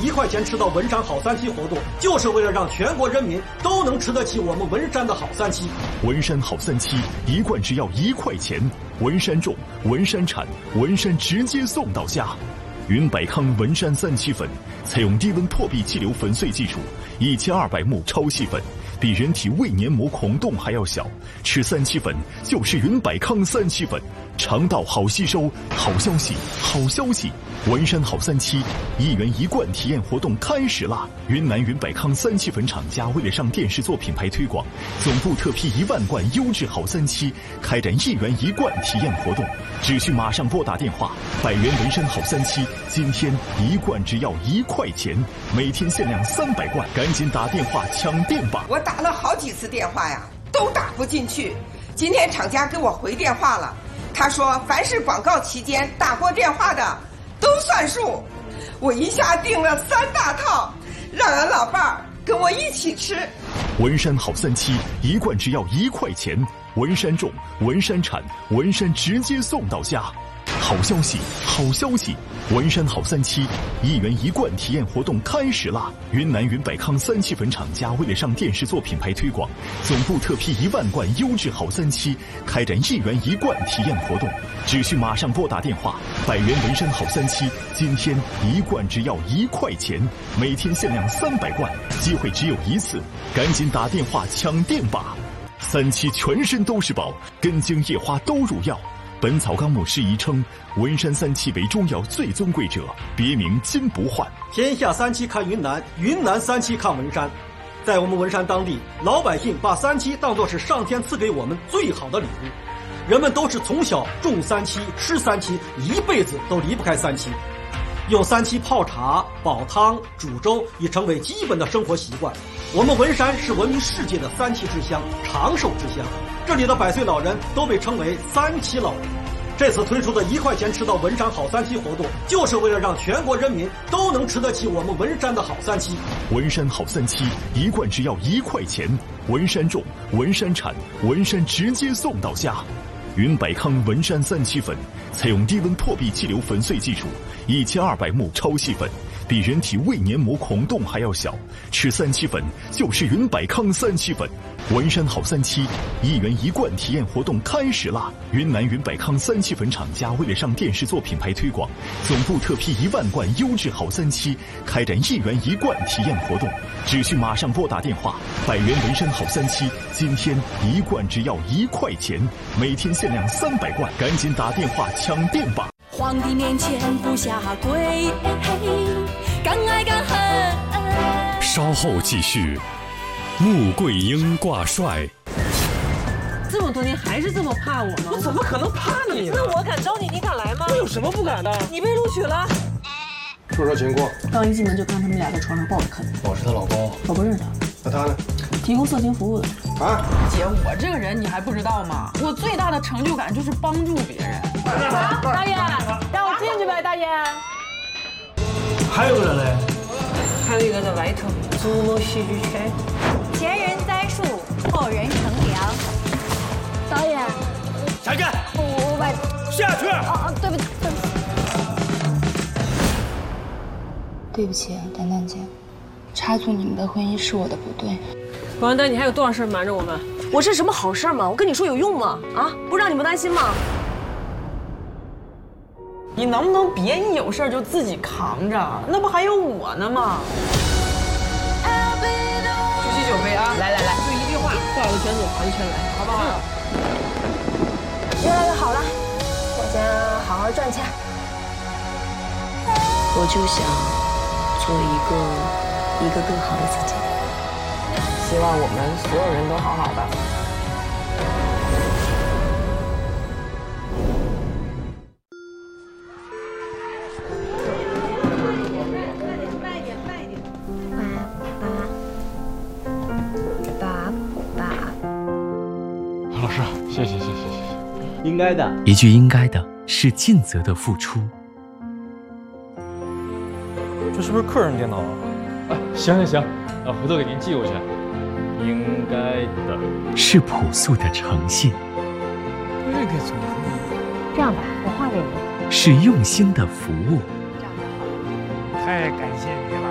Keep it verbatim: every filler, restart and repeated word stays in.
一块钱吃到文山好三七活动，就是为了让全国人民都能吃得起我们文山的好三七。 文山好三七一罐只要一块钱，文山种，文山产，文山直接送到家。云百康文山三七粉采用低温破壁气流粉碎技术，一千二百目超细粉，比人体胃黏膜孔洞还要小。吃三七粉就是云百康三七粉，肠道好吸收。好消息，好消息！文山好三七一元一罐体验活动开始啦！云南云百康三七粉厂家为了上电视做品牌推广，总部特批一万罐优质好三七，开展一元一罐体验活动，只需马上拨打电话。百元文山好三七，今天一罐只要一块钱，每天限量三百罐，赶紧打电话抢定吧！ 我打了好几次电话呀，都打不进去。今天厂家给我回电话了，他说凡是广告期间打过电话的都算数。我一下订了三大套，让俺老伴儿跟我一起吃。 文山好三七一罐只要一块钱，文山种，文山产，文山直接送到家。好消息，好消息！文山好三七一元一罐体验活动开始啦！云南云百康三七粉厂家为了上电视做品牌推广，总部特批一万罐优质好三七，开展一元一罐体验活动，只需马上拨打电话。百元文山好三七，今天一罐只要一块钱，每天限量三百罐，机会只有一次，赶紧打电话抢定吧！三七全身都是宝，根茎叶花都入药。本草纲目释疑称，文山三七为中药最尊贵者，别名金不换。 天下三七看云南，云南三七看文山。在我们文山当地，老百姓把三七当作是上天赐给我们最好的礼物，人们都是从小种三七、吃三七，一辈子都离不开三七。用三七泡茶、煲汤、煮粥已成为基本的生活习惯。我们文山是闻名世界的三七之乡、长寿之乡，这里的百岁老人都被称为三七老人。这次推出的一块钱吃到文山好三七活动，就是为了让全国人民都能吃得起我们文山的好三七。 文山好三七一罐只要一块钱，文山种，文山产，文山直接送到家。云百康文山三七粉采用低温破壁气流粉碎技术，一千二百目超细粉，比人体胃黏膜孔洞还要小。吃三七粉就是云百康三七粉。文山好三七一元一罐体验活动开始啦！云南云百康三七粉厂家为了上电视做品牌推广，总部特批一万罐优质好三七，开展一元一罐体验活动，只需马上拨打电话。百元文山好三七，今天一罐只要一块钱，每天限量三百罐，赶紧打电话抢定吧！ 皇帝面前不下跪，敢爱敢恨。 稍后继续。穆桂英挂帅。 这么多年还是这么怕我吗？ 我怎么可能怕你呢？ 那我敢招你，你敢来吗？ 我有什么不敢的？ 你被录取了。 说说情况。 刚一进门就看他们俩在床上抱着啃。 我是她老公。 我不认识他。 那他呢？ 提供色情服务的。 啊， 姐，我这个人你还不知道吗？我最大的成就感就是帮助别人。 大爷，让我进去呗，大爷。 还有个人嘞？ 还有一个在外头。筑梦戏剧圈。 前人栽树，后人乘凉。 导演， 下去。 我我把下去。 哦哦，对不起，对不起。 对不起，丹丹姐，插足你们的婚姻是我的不对。 王丹，你还有多少事瞒着我们？ 我是什么好事吗？我跟你说有用吗？啊，不让你们担心吗？ 你能不能别一有事就自己扛着？那不还有我呢吗？举起酒杯啊！来来来，就一句话， 画个圈子盘圈来， 好不好？ 越来越好了，大家好好赚钱。 我就想做一个一个更好的自己。 希望我们所有人都好好的。 老师，谢谢谢谢谢谢。 应该的， 一句应该的是尽责的付出。 这是不是客人电脑啊？啊，行行行，啊，回头给您寄过去。应该的是朴素的诚信。 这个怎么会？ 这样吧，我画给你。 是用心的服务。 太感谢你了。